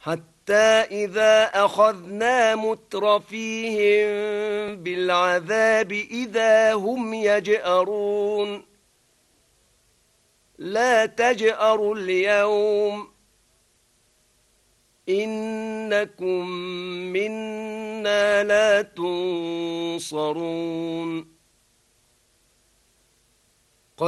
حتى إذا أخذنا مترفيهم بالعذاب إذا هم يجأرون لا تجأروا اليوم إنكم منا لا تنصرون